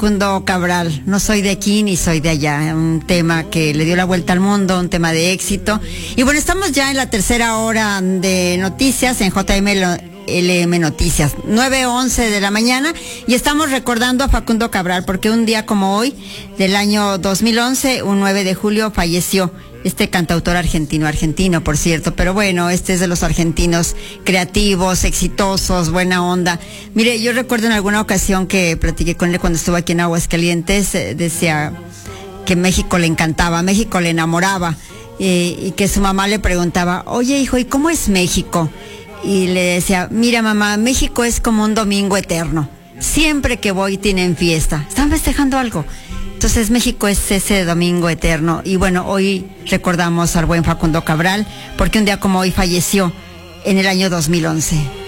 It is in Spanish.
Facundo Cabral, no soy de aquí ni soy de allá, un tema que le dio la vuelta al mundo, un tema de éxito. Y bueno, estamos ya en la tercera hora de noticias en JMLM Noticias, 9:11 de la mañana, y estamos recordando a Facundo Cabral, porque un día como hoy, del año 2011, un 9 de julio, falleció este cantautor argentino, por cierto, pero bueno, este es de los argentinos creativos, exitosos, buena onda. Mire, yo recuerdo en alguna ocasión que platiqué con él cuando estuvo aquí en Aguascalientes, decía que México le encantaba, México le enamoraba, y que su mamá le preguntaba, oye hijo, ¿y cómo es México? Y le decía, mira mamá, México es como un domingo eterno, siempre que voy tienen fiesta, están festejando algo. Entonces México es ese domingo eterno. Y bueno, hoy recordamos al buen Facundo Cabral, porque un día como hoy falleció en el año 2011.